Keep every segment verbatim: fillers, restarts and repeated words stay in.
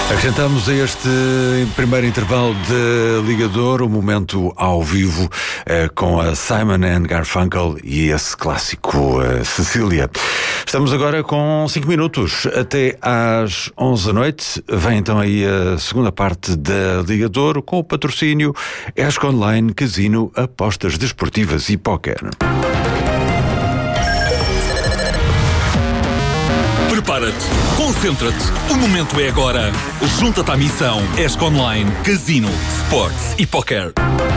Acrescentamos a este primeiro intervalo de Ligador o momento ao vivo eh, com a Simon and Garfunkel e esse clássico eh, Cecília. Estamos agora com cinco minutos até às onze da noite. Vem então aí a segunda parte da Ligador com o patrocínio ESC Online, Casino, Apostas Desportivas e Póquer. Prepara-te, concentra-te, o momento é agora. Junta-te à missão ESC Online, Casino, Sports e Póquer.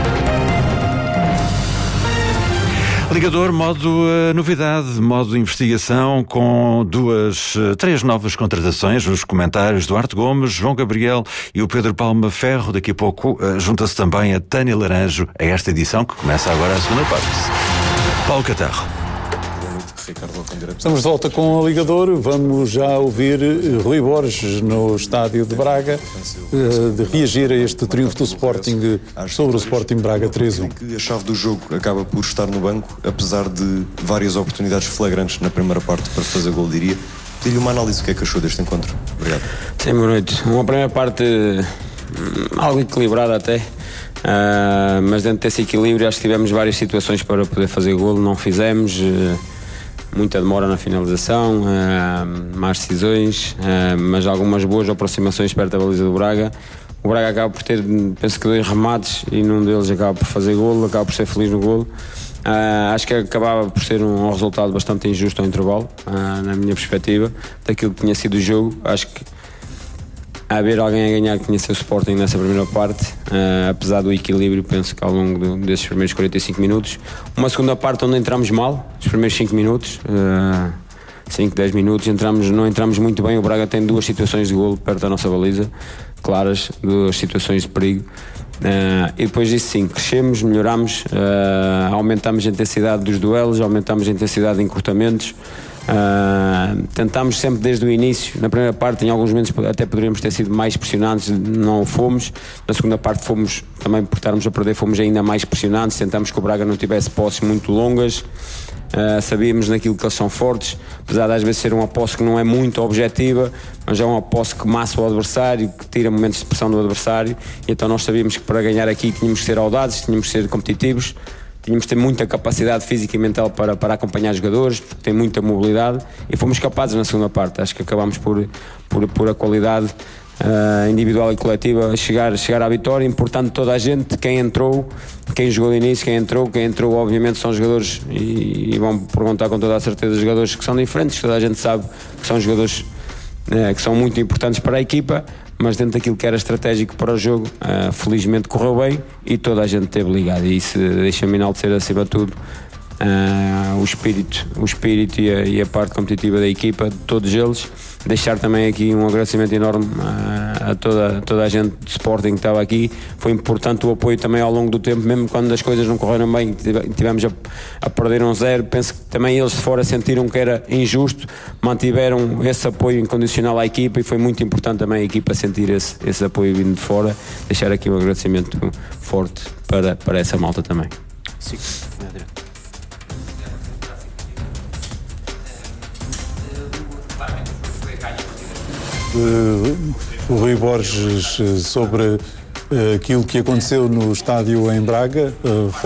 Ligador, modo uh, novidade, modo investigação, com duas, uh, três novas contratações. Os comentários do Duarte Gomes, João Gabriel e o Pedro Palma Ferro. Daqui a pouco uh, junta-se também a Tânia Laranjo a esta edição, que começa agora a segunda parte. Paulo Catarro. Estamos de volta com o Ligador. Vamos já ouvir Rui Borges no estádio de Braga de reagir a este triunfo do Sporting sobre o Sporting Braga três a um. A chave do jogo acaba por estar no banco, apesar de várias oportunidades flagrantes na primeira parte para fazer gol, diria. Pedi-lhe uma análise do que é que achou deste encontro. Obrigado. Sim, boa noite. Uma primeira parte algo equilibrada até, uh, mas dentro desse equilíbrio acho que tivemos várias situações para poder fazer golo, não fizemos. Uh, Muita demora na finalização, uh, más decisões, uh, mas algumas boas aproximações perto da baliza do Braga. O Braga acaba por ter, penso que dois remates e num deles acaba por fazer golo, acaba por ser feliz no golo. Uh, acho que acabava por ser um, um resultado bastante injusto ao intervalo, uh, na minha perspectiva, daquilo que tinha sido o jogo. Acho que a haver alguém a ganhar que tinha sido o Sporting nessa primeira parte, uh, apesar do equilíbrio, penso que ao longo do, desses primeiros quarenta e cinco minutos. Uma segunda parte onde entramos mal, os primeiros cinco minutos, uh, cinco, dez minutos, entramos, não entramos muito bem. O Braga tem duas situações de golo perto da nossa baliza, claras, duas situações de perigo. Uh, e depois disso sim, crescemos, melhoramos, uh, aumentamos a intensidade dos duelos, aumentamos a intensidade de encurtamentos. Uh, tentámos sempre desde o início. Na primeira parte, em alguns momentos, até poderíamos ter sido mais pressionantes, não fomos. Na segunda parte, fomos também por estarmos a perder, fomos ainda mais pressionantes. Tentámos que o Braga não tivesse posses muito longas. Uh, sabíamos naquilo que eles são fortes, apesar de às vezes ser uma posse que não é muito objetiva, mas é uma posse que massa o adversário, que tira momentos de pressão do adversário. E então nós sabíamos que para ganhar aqui tínhamos que ser audazes, tínhamos que ser competitivos. Tínhamos que ter muita capacidade física e mental para, para acompanhar os jogadores, porque tem muita mobilidade, e fomos capazes na segunda parte. Acho que acabámos por, por, por a qualidade uh, individual e coletiva chegar, chegar à vitória. Importante toda a gente, quem entrou, quem jogou de início, quem entrou, quem entrou obviamente são jogadores, e, e vão perguntar com toda a certeza, jogadores que são diferentes, toda a gente sabe que são jogadores uh, que são muito importantes para a equipa, mas dentro daquilo que era estratégico para o jogo, uh, felizmente correu bem e toda a gente esteve ligada, e isso deixa-me enaltecer acima de tudo uh, o espírito, o espírito e a, e a parte competitiva da equipa, de todos eles. Deixar também aqui um agradecimento enorme uh, a toda, toda a gente do Sporting que estava aqui. Foi importante o apoio também ao longo do tempo, mesmo quando as coisas não correram bem, tivemos a, a perder um zero. Penso que também eles de fora sentiram que era injusto, mantiveram esse apoio incondicional à equipa, e foi muito importante também a equipa sentir esse, esse apoio vindo de fora. Deixar aqui um agradecimento forte para, para essa malta também. Sim. Uh, o Rui Borges sobre uh, aquilo que aconteceu no estádio em Braga. Uh,